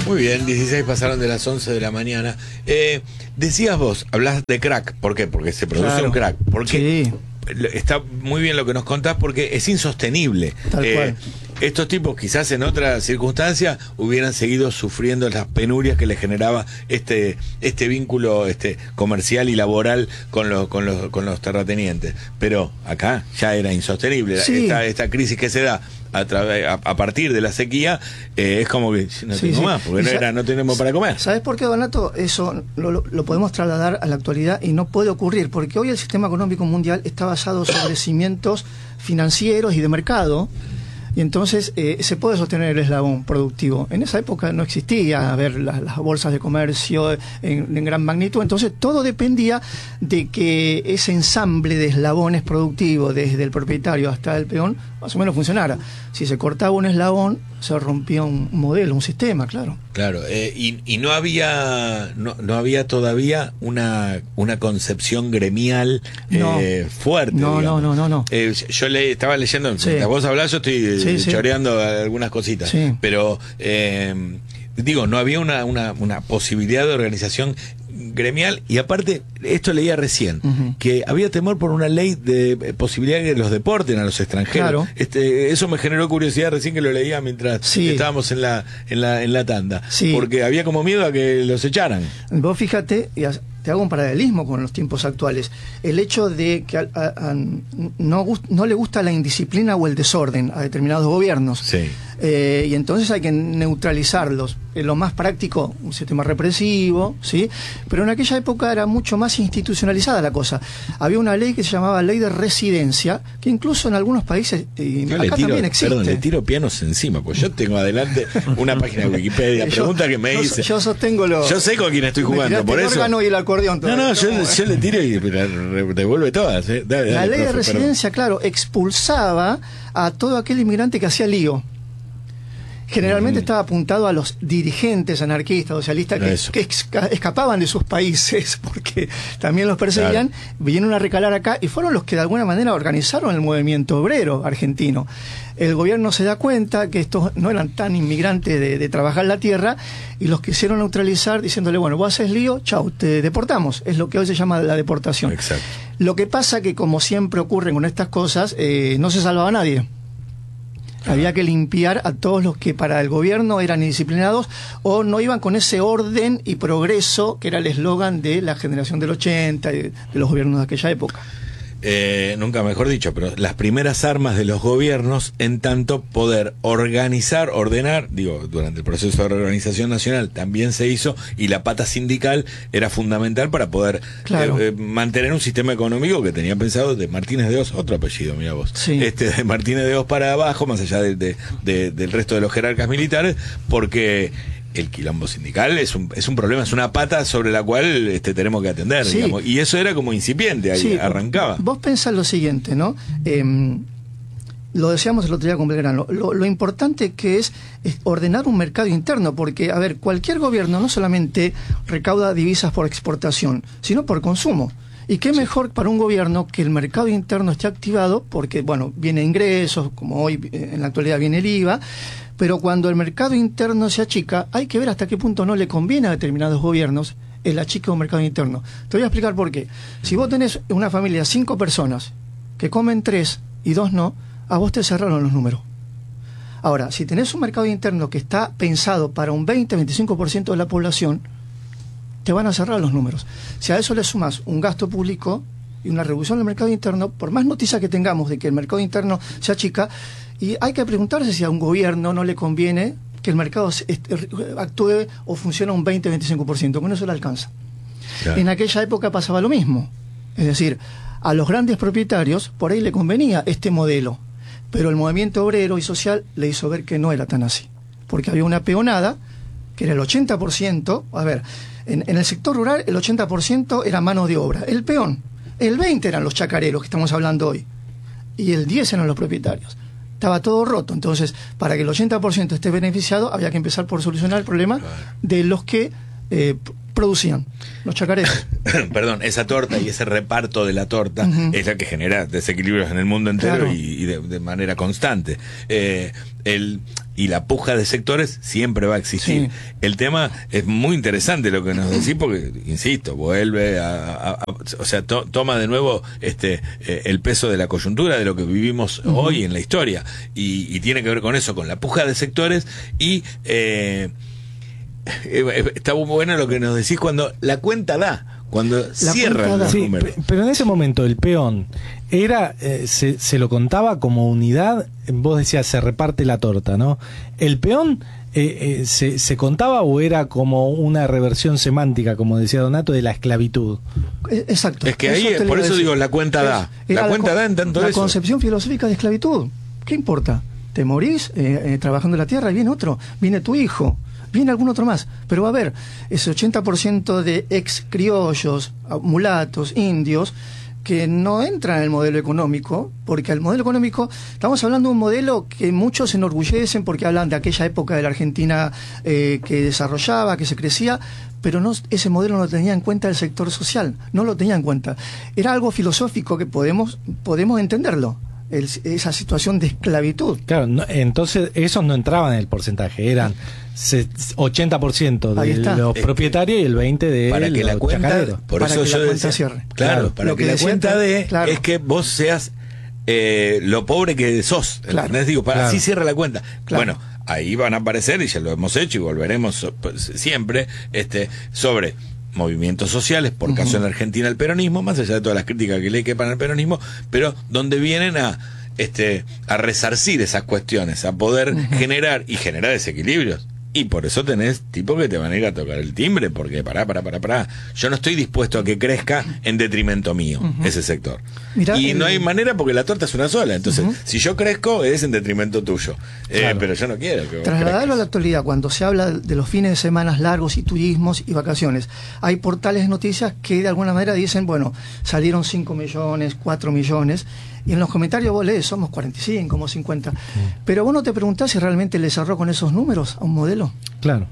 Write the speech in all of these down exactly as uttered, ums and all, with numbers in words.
Muy bien, dieciséis pasaron de las once de la mañana. Eh, decías vos, hablás de crack. ¿Por qué? Porque se produce Claro. un crack. Porque Sí. está muy bien lo que nos contás porque es insostenible. Tal Eh, cual. Estos tipos quizás en otra circunstancia hubieran seguido sufriendo las penurias que les generaba este este vínculo este comercial y laboral con los con los con los terratenientes, pero acá ya era insostenible. Sí. esta esta crisis que se da a, través, a, a partir de la sequía eh, es como que no Sí, tengo sí. más porque no, sa- era, no tenemos para comer. ¿Sabes por qué, Donato? Eso lo, lo, lo podemos trasladar a la actualidad y no puede ocurrir, porque hoy el sistema económico mundial está basado sobre cimientos financieros y de mercado, y entonces eh, se puede sostener el eslabón productivo. En esa época no existía, a ver, las, las bolsas de comercio en, en gran magnitud, entonces todo dependía de que ese ensamble de eslabones productivos, desde el propietario hasta el peón, más o menos funcionara. Si se cortaba un eslabón, se rompía un modelo, un sistema, claro. Claro, eh, y, y no había no, no había todavía una una concepción gremial No. eh, fuerte. No, digamos. no, no, no, no. Eh, yo le estaba leyendo, Sí. mientras vos hablás, yo estoy eh, Sí, sí. choreando algunas cositas, Sí. pero eh, digo, no había una, una, una posibilidad de organización gremial, y aparte, esto leía recién, Ujú. que había temor por una ley de eh, posibilidad de que los deporten a los extranjeros. Claro. Este, eso me generó curiosidad recién que lo leía mientras Sí. estábamos en la, en la, en la tanda. Sí. Porque había como miedo a que los echaran. Vos fíjate, y as- te hago un paralelismo con los tiempos actuales, el hecho de que a- a- a- no, gust- no le gusta la indisciplina o el desorden a determinados gobiernos. Sí. Eh, y entonces hay que neutralizarlos. Eh, lo más práctico, un sistema represivo, ¿sí? Pero en aquella época era mucho más institucionalizada la cosa. Había una ley que se llamaba Ley de Residencia, que incluso en algunos países, y Yo acá le tiro, también existe. perdón, le tiro pianos encima, pues yo tengo adelante una página de Wikipedia, Yo- pregunta que me yo- dice. Yo sostengo lo... Yo sé con quién estoy me jugando, tiraste por el eso. órgano y el acordeón No, todavía. no, yo, yo le tiro y la re- devuelve todas. eh. Dale, La dale, ley de profe, residencia, claro, expulsaba a todo aquel inmigrante que hacía lío. Generalmente Mm. estaba apuntado a los dirigentes anarquistas, socialistas, que, Eso. que esca- escapaban de sus países porque también los perseguían, vinieron a recalar acá y fueron los que de alguna manera organizaron el movimiento obrero argentino. El gobierno se da cuenta que estos no eran tan inmigrantes de, de trabajar la tierra y los quisieron neutralizar diciéndole, bueno, vos haces lío, chau, te deportamos. Es lo que hoy se llama la deportación. Exacto. Lo que pasa que, como siempre ocurre con estas cosas, eh, no se salvaba a nadie. Había que limpiar a todos los que para el gobierno eran indisciplinados o no iban con ese orden y progreso que era el eslogan de la generación del ochenta y de los gobiernos de aquella época. Eh, nunca mejor dicho, pero las primeras armas de los gobiernos en tanto poder organizar, ordenar, digo, durante el proceso de reorganización nacional también se hizo, y la pata sindical era fundamental para poder Claro. eh, eh, mantener un sistema económico que tenía pensado de Martínez de Oz, otro apellido, mira vos, Sí. este de Martínez de Oz para abajo, más allá de, de- de- del resto de los jerarcas militares, porque el quilombo sindical es un, es un problema, es una pata sobre la cual este, tenemos que atender, Sí. digamos, y eso era como incipiente, ahí Sí, arrancaba. Vos pensás lo siguiente, ¿no? Eh, lo decíamos el otro día con Belgrano, lo, lo importante que es, es ordenar un mercado interno, porque, a ver, cualquier gobierno no solamente recauda divisas por exportación, sino por consumo. ¿Y qué mejor para un gobierno que el mercado interno esté activado? Porque, bueno, viene ingresos, como hoy eh, en la actualidad viene el I V A, pero cuando el mercado interno se achica, hay que ver hasta qué punto no le conviene a determinados gobiernos el achique de un mercado interno. Te voy a explicar por qué. Si vos tenés una familia de cinco personas que comen tres y dos no, a vos te cerraron los números. Ahora, si tenés un mercado interno que está pensado para un veinte a veinticinco por ciento de la población, te van a cerrar los números. Si a eso le sumas un gasto público y una reducción del mercado interno, por más noticias que tengamos de que el mercado interno se achica, y hay que preguntarse si a un gobierno no le conviene que el mercado se- est- actúe o funcione un veinte a veinticinco por ciento, con eso le alcanza. Claro. En aquella época pasaba lo mismo. Es decir, a los grandes propietarios por ahí le convenía este modelo, pero el movimiento obrero y social le hizo ver que no era tan así, porque había una peonada que era el ochenta por ciento, a ver, en, en el sector rural el ochenta por ciento era mano de obra, el peón, el veinte por ciento eran los chacareros que estamos hablando hoy, y el diez por ciento eran los propietarios. Estaba todo roto, entonces para que el ochenta por ciento esté beneficiado había que empezar por solucionar el problema Claro. de los que eh, producían, los chacareros. Perdón, esa torta y ese reparto de la torta Ujú. es la que genera desequilibrios en el mundo entero Claro. y, y de, de manera constante. Eh, el, y la puja de sectores siempre va a existir. Sí. El tema es muy interesante lo que nos decís, porque, insisto, vuelve a, a, a o sea, to, toma de nuevo este eh, el peso de la coyuntura de lo que vivimos uh-huh. hoy en la historia, y, y tiene que ver con eso, con la puja de sectores, y eh, eh, está muy bueno lo que nos decís cuando la cuenta da. Cuando cierran los sí, números. Pero en ese momento el peón era eh, se, se lo contaba como unidad. Vos decías se reparte la torta, ¿no? El peón eh, eh, se, se contaba, o era como una reversión semántica, como decía Donato, de la esclavitud. Exacto. Es que ahí, eso por eso decir. digo, la cuenta es, da. La, la cuenta la, da en tanto la eso. La concepción filosófica de esclavitud. ¿Qué importa? Te morís eh, eh, trabajando en la tierra y viene otro, viene tu hijo. Viene algún otro más, pero va a haber ese ochenta por ciento de ex criollos, mulatos, indios, que no entran en el modelo económico, porque el modelo económico, estamos hablando de un modelo que muchos se enorgullecen porque hablan de aquella época de la Argentina eh, que desarrollaba, que se crecía, pero no, ese modelo no tenía en cuenta el sector social, no lo tenía en cuenta. Era algo filosófico que podemos, podemos entenderlo. El, esa situación de esclavitud. Claro, no, entonces esos no entraban en el porcentaje, eran ochenta por ciento de los propietarios y el veinte por ciento de para que los la cuenta, chacareros. Por para eso que yo la cuenta decía, cierre. Claro, claro, para lo que, que la decía, cuenta de claro. es que vos seas eh, lo pobre que sos, claro, ¿entendés? Digo, para claro. así cierra la cuenta. Claro. Bueno, ahí van a aparecer, y ya lo hemos hecho y volveremos siempre, este, sobre movimientos sociales, por uh-huh. caso en la Argentina el peronismo, más allá de todas las críticas que le quepan al peronismo, pero donde vienen a este a resarcir esas cuestiones, a poder uh-huh. generar y generar desequilibrios. Y por eso tenés tipos que te van a ir a tocar el timbre, porque pará, pará, pará, pará. Yo no estoy dispuesto a que crezca en detrimento mío, uh-huh. ese sector. Mirá, y el... no hay manera, porque la torta es una sola. Entonces, uh-huh. si yo crezco, es en detrimento tuyo. Claro. Eh, pero yo no quiero que trasladarlo a la actualidad, cuando se habla de los fines de semana largos y turismos y vacaciones, hay portales de noticias que de alguna manera dicen, bueno, salieron cinco millones, cuatro millones, y en los comentarios vos lees, somos cuarenta y cinco, somos cincuenta. Uh-huh. Pero vos no te preguntás si realmente le cerró con esos números a un modelo. Claro.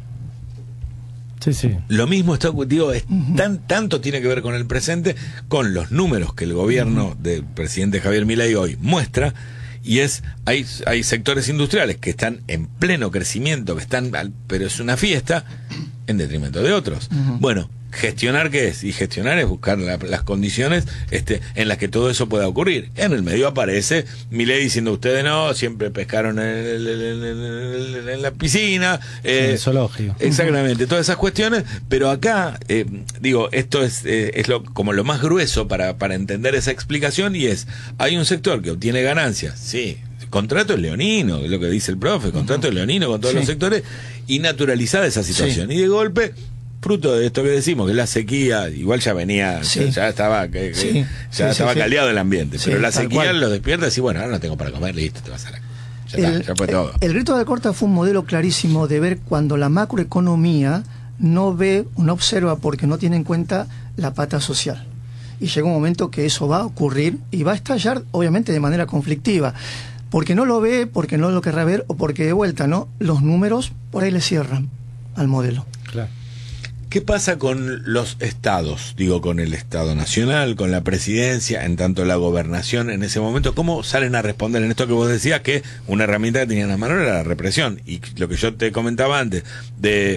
Sí, sí. Lo mismo está, digo, es uh-huh. tan, tanto tiene que ver con el presente, con los números que el gobierno uh-huh. del presidente Javier Milei hoy muestra, y es, hay, hay sectores industriales que están en pleno crecimiento, que están, pero es una fiesta, en detrimento de otros. Uh-huh. Bueno, gestionar ¿qué es? Y gestionar es buscar la, las condiciones este, en las que todo eso pueda ocurrir. En el medio aparece Milei diciendo, ustedes no, siempre pescaron en, el, en, el, en la piscina. Eh, en el zoológico. Exactamente, todas esas cuestiones, pero acá, eh, digo, esto es, eh, es lo, como lo más grueso para, para entender esa explicación, y es, hay un sector que obtiene ganancias, sí, contrato es leonino, es lo que dice el profe, contrato es leonino con todos sí. los sectores, y naturalizar esa situación. Sí. Y de golpe, fruto de esto que decimos, que la sequía, igual ya venía, sí. ya, ya estaba que, que sí. ya sí, estaba sí, caldeado el ambiente, sí, pero la sequía cual. lo despierta y dice, bueno, ahora no tengo para comer, listo, te vas a la... Ya, el, está, ya fue todo. El, el grito de Alcorta fue un modelo clarísimo de ver cuando la macroeconomía no ve, no observa porque no tiene en cuenta la pata social. Y llega un momento que eso va a ocurrir y va a estallar, obviamente, de manera conflictiva. Porque no lo ve, porque no lo querrá ver, o porque de vuelta, ¿no? Los números por ahí le cierran al modelo. Claro. ¿Qué pasa con los estados? Digo, con el Estado Nacional, con la presidencia, en tanto la gobernación en ese momento. ¿Cómo salen a responder en esto que vos decías, que una herramienta que tenían a mano era la represión? Y lo que yo te comentaba antes, de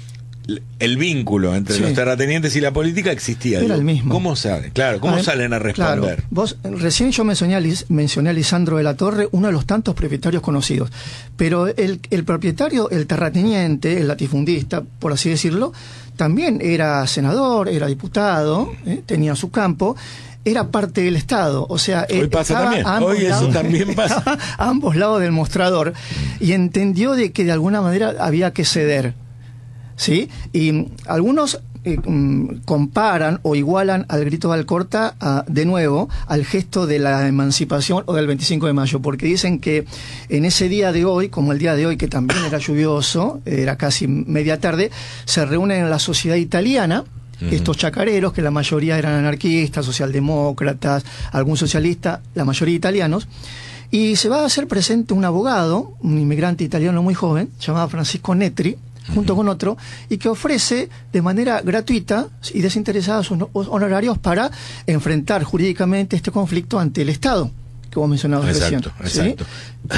el vínculo entre sí. los terratenientes y la política existía. Era Digo, el mismo. ¿Cómo salen? Claro, ¿cómo a ver, salen a responder? Claro. Vos, recién yo mencioné a, Lis, mencioné a Lisandro de la Torre, uno de los tantos propietarios conocidos. Pero el, el propietario, el terrateniente, el latifundista, por así decirlo, también era senador, era diputado, ¿eh? tenía su campo, era parte del Estado, o sea, hoy pasa también, hoy eso lados, también pasa a ambos lados del mostrador, y entendió de que de alguna manera había que ceder, ¿sí? Y algunos eh, comparan o igualan al grito de Alcorta a, de nuevo al gesto de la emancipación o del veinticinco de mayo, porque dicen que en ese día de hoy, como el día de hoy que también era lluvioso, era casi media tarde, se reúnen en la sociedad italiana estos chacareros, que la mayoría eran anarquistas, socialdemócratas, algún socialista, la mayoría italianos, y se va a hacer presente un abogado, un inmigrante italiano muy joven, llamado Francisco Netri, junto con otro, y que ofrece de manera gratuita y desinteresada sus honorarios para enfrentar jurídicamente este conflicto ante el Estado, que vos mencionabas exacto, recién. Exacto, ¿sí?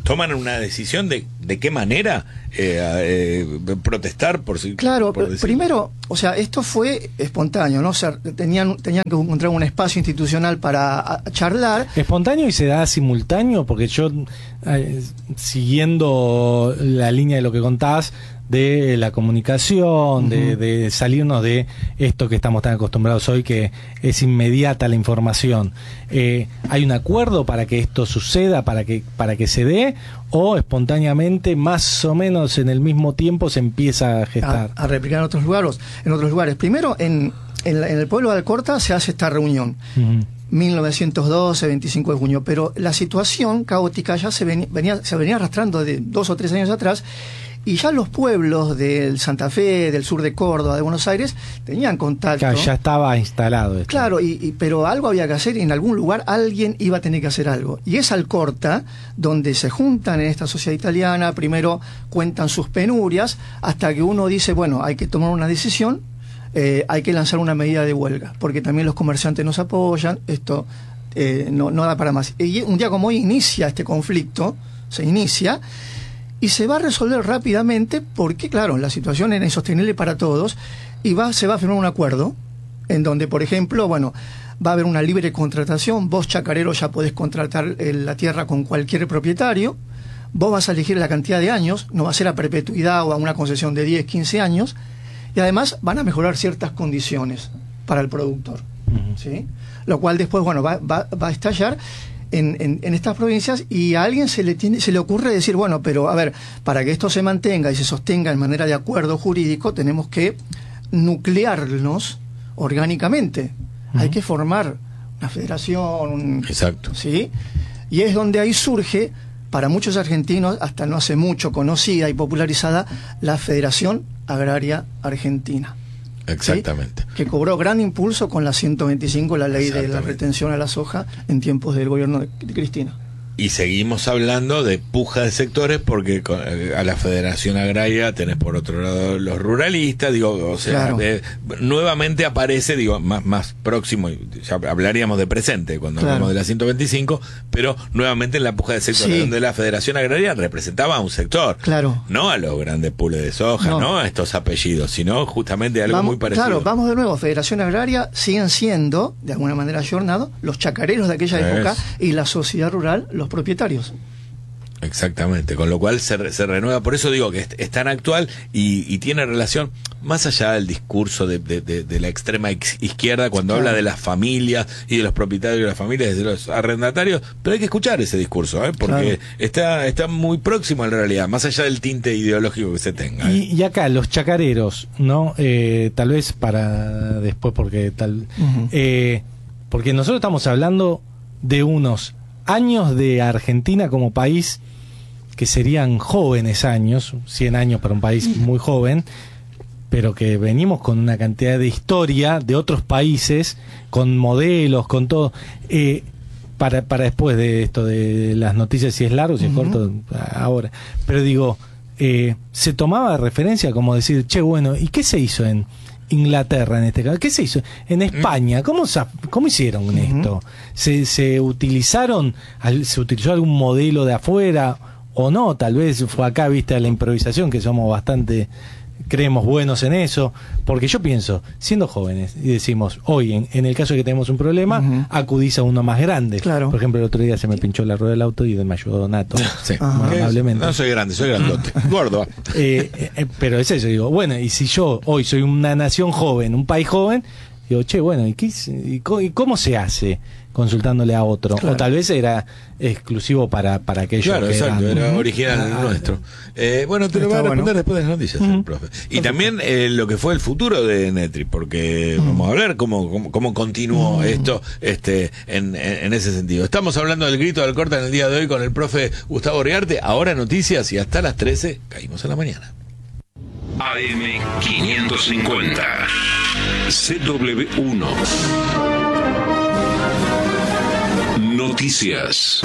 toman una decisión de de qué manera eh, eh, protestar por si claro por decirlo. Primero, o sea, esto fue espontáneo, no, o sea, tenían tenían que encontrar un espacio institucional para a, charlar. Espontáneo y se da simultáneo, porque yo eh, siguiendo la línea de lo que contabas de la comunicación, uh-huh. de, de salirnos de esto que estamos tan acostumbrados hoy, que es inmediata la información. Eh, ¿Hay un acuerdo para que esto suceda, para que para que se dé, o espontáneamente, más o menos en el mismo tiempo, se empieza a gestar? A, a replicar en otros lugares. En otros lugares. Primero, en, en, la, en el pueblo de Alcorta se hace esta reunión. Uh-huh. mil novecientos doce, veinticinco de junio, pero la situación caótica ya se venía, venía, se venía arrastrando de dos o tres años atrás. Y ya los pueblos del Santa Fe, del sur de Córdoba, de Buenos Aires, tenían contacto. Claro, ya estaba instalado esto. Claro, y, y, pero algo había que hacer y en algún lugar alguien iba a tener que hacer algo. Y es Alcorta donde se juntan en esta sociedad italiana, primero cuentan sus penurias, hasta que uno dice, bueno, hay que tomar una decisión, eh, hay que lanzar una medida de huelga, porque también los comerciantes nos apoyan, esto eh, no, no da para más. Y un día como hoy inicia este conflicto, se inicia, y se va a resolver rápidamente porque, claro, la situación era insostenible para todos y va, se va a firmar un acuerdo en donde, por ejemplo, bueno, va a haber una libre contratación. Vos, chacarero, ya podés contratar eh, la tierra con cualquier propietario. Vos vas a elegir la cantidad de años, no va a ser a perpetuidad o a una concesión de diez, quince años. Y además van a mejorar ciertas condiciones para el productor. Uh-huh. ¿Sí? Lo cual después, bueno, va, va, va a estallar En, en, en estas provincias, y a alguien se le tiene, se le ocurre decir, bueno, pero a ver, para que esto se mantenga y se sostenga en manera de acuerdo jurídico, tenemos que nuclearnos orgánicamente. Uh-huh. Hay que formar una federación. Un, Exacto. ¿sí? Y es donde ahí surge, para muchos argentinos, hasta no hace mucho conocida y popularizada, la Federación Agraria Argentina. Exactamente. ¿Sí? Que cobró gran impulso con la ciento veinticinco, la ley de la retención a la soja, en tiempos del gobierno de Cristina. Y seguimos hablando de puja de sectores, porque a la Federación Agraria tenés por otro lado los ruralistas, digo, o sea, claro. eh, nuevamente aparece, digo, más, más próximo, ya hablaríamos de presente cuando claro. hablamos de la ciento veinticinco, pero nuevamente en la puja de sectores, sí. donde la Federación Agraria representaba a un sector, claro. no a los grandes pools de soja, no, no a estos apellidos, sino justamente a algo vamos, muy parecido. Claro, vamos de nuevo, Federación Agraria siguen siendo, de alguna manera ayornados, los chacareros de aquella es. época, y la sociedad rural, los propietarios. Exactamente, con lo cual se, se renueva, por eso digo que es, es tan actual y, y tiene relación, más allá del discurso de, de, de, de la extrema izquierda cuando claro. habla de las familias y de los propietarios de las familias, de los arrendatarios, pero hay que escuchar ese discurso, ¿eh? Porque claro. está, está muy próximo en la realidad, más allá del tinte ideológico que se tenga. ¿eh? Y, y acá los chacareros, ¿no? Eh, tal vez para después, porque tal, uh-huh. eh, porque nosotros estamos hablando de unos años de Argentina como país que serían jóvenes años, cien años para un país muy joven, pero que venimos con una cantidad de historia de otros países, con modelos, con todo. Eh, para, para después de esto de las noticias, si es largo, si es uh-huh. corto, ahora. Pero digo, eh, se tomaba de referencia como decir, che, bueno, ¿y qué se hizo en Inglaterra en este caso? ¿Qué se hizo en España? ¿Cómo, cómo hicieron uh-huh. esto? ¿Se, se utilizaron, se utilizó algún modelo de afuera o no? Tal vez fue acá, viste, la improvisación, que somos bastante, creemos buenos en eso, porque yo pienso, siendo jóvenes, y decimos, hoy, en, en el caso de que tenemos un problema, uh-huh. acudís a uno más grande. Claro. Por ejemplo, el otro día se me pinchó la rueda del auto y me ayudó Donato. Sí. Amablemente. No soy grande, soy grandote. Gordo. Eh, eh, pero es eso, digo, bueno, y si yo hoy soy una nación joven, un país joven, digo, che, bueno, ¿y, qué, y, cómo, y cómo se hace? Consultándole a otro, claro. o tal vez era exclusivo para, para aquellos claro, que exacto, eran, era uh-huh. original ah, nuestro. Eh, bueno, te lo voy a responder bueno. después de las noticias, uh-huh. el profe. Y también eh, lo que fue el futuro de Netri, porque uh-huh. vamos a hablar cómo, cómo, cómo continuó uh-huh. esto este en, en, en ese sentido. Estamos hablando del grito de Alcorta en el día de hoy con el profe Gustavo Oriarte. Ahora noticias y hasta las trece caímos en la mañana. A M quinientos cincuenta C W uno Noticias.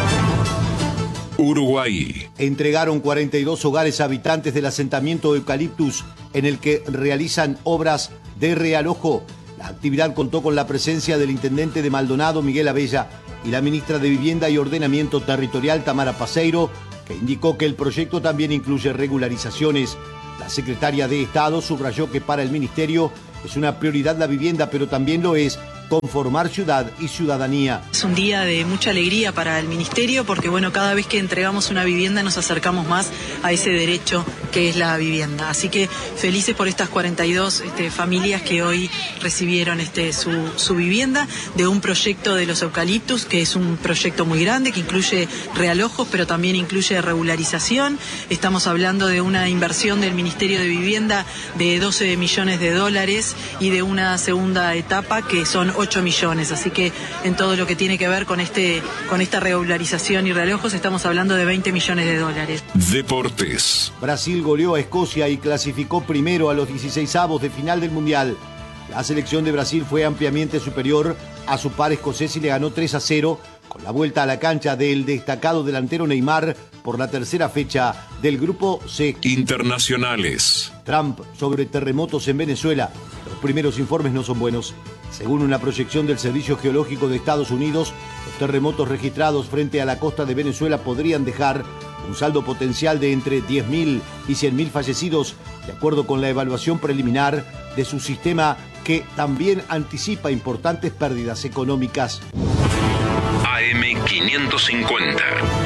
Uruguay. Entregaron cuarenta y dos hogares a habitantes del asentamiento Eucaliptus, en el que realizan obras de realojo. La actividad contó con la presencia del intendente de Maldonado, Miguel Abella, y la ministra de Vivienda y Ordenamiento Territorial, Tamara Paseiro, que indicó que el proyecto también incluye regularizaciones. La secretaria de Estado subrayó que para el ministerio es una prioridad la vivienda, pero también lo es conformar ciudad y ciudadanía. Es un día de mucha alegría para el Ministerio porque, bueno, cada vez que entregamos una vivienda nos acercamos más a ese derecho que es la vivienda. Así que felices por estas cuarenta y dos este, familias que hoy recibieron este, su, su vivienda de un proyecto de los eucaliptus, que es un proyecto muy grande, que incluye realojos, pero también incluye regularización. Estamos hablando de una inversión del Ministerio de Vivienda de doce millones de dólares y de una segunda etapa que son ocho millones, así que en todo lo que tiene que ver con este con esta regularización y realojos estamos hablando de veinte millones de dólares. Deportes. Brasil goleó a Escocia y clasificó primero a los dieciseisavos de final del Mundial. La selección de Brasil fue ampliamente superior a su par escocés y le ganó tres a cero con la vuelta a la cancha del destacado delantero Neymar por la tercera fecha del Grupo C. Internacionales. Trump sobre terremotos en Venezuela. Los primeros informes no son buenos. Según una proyección del Servicio Geológico de Estados Unidos, los terremotos registrados frente a la costa de Venezuela podrían dejar un saldo potencial de entre diez mil y cien mil fallecidos, de acuerdo con la evaluación preliminar de su sistema, que también anticipa importantes pérdidas económicas. A M quinientos cincuenta.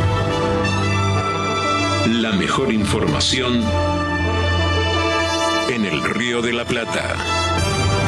La mejor información en el Río de la Plata.